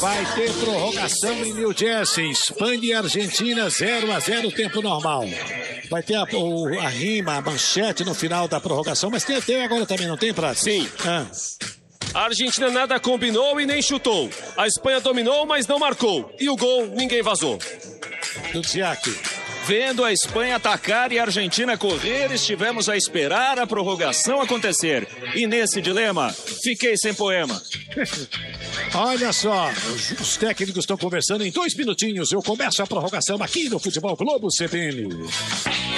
Vai ter prorrogação em New Jersey. Espanha e Argentina 0-0, tempo normal. Vai ter a rima, a manchete no final da prorrogação, mas tem agora também, não tem, Prata? Sim. A Argentina nada combinou e nem chutou. A Espanha dominou, mas não marcou. E o gol, ninguém vazou. Dudziak. Vendo a Espanha atacar e a Argentina correr, estivemos a esperar a prorrogação acontecer. E nesse dilema, fiquei sem poema. Olha só, os técnicos estão conversando em 2 minutinhos. Eu começo a prorrogação aqui no Futebol Globo CBN.